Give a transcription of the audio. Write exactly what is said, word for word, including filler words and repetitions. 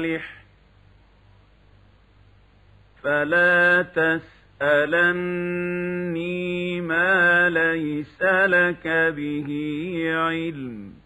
صالح فلا تسألني ما ليس لك به علم